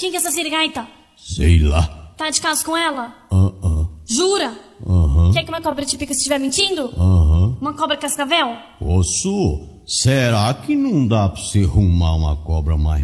Quem que é essa sirigaita? Sei lá. Tá de caso com ela? Jura? Quer que uma cobra te pica se estiver mentindo? Uma cobra cascavel? Ô, Su, será que não dá pra você arrumar uma cobra mais